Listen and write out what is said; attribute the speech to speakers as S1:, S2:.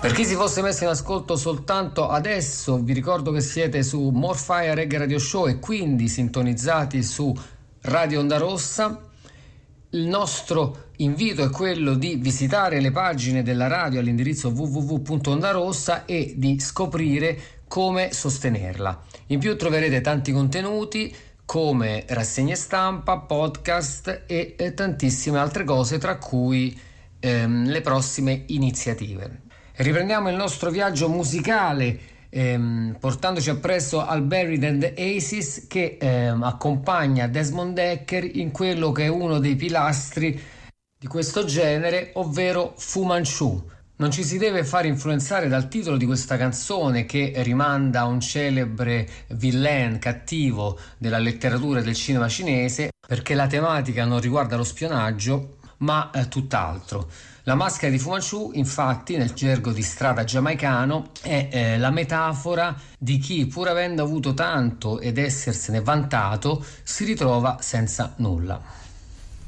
S1: Per chi si fosse messo in ascolto soltanto adesso, vi ricordo che siete su Morfire Reggae Radio Show e quindi sintonizzati su Radio Onda Rossa. Il nostro invito è quello di visitare le pagine della radio all'indirizzo www.ondarossa e di scoprire come sostenerla. In più troverete tanti contenuti come rassegne stampa, podcast e tantissime altre cose, tra cui le prossime iniziative. Riprendiamo il nostro viaggio musicale portandoci appresso al Buried and the Aces, che accompagna Desmond Dekker in quello che è uno dei pilastri di questo genere, ovvero Fu Manchu. Non ci si deve far influenzare dal titolo di questa canzone, che rimanda a un celebre villain cattivo della letteratura e del cinema cinese, perché la tematica non riguarda lo spionaggio ma tutt'altro. La maschera di Fu Manchu, infatti, nel gergo di strada giamaicano, è la metafora di chi, pur avendo avuto tanto ed essersene vantato, si ritrova senza nulla.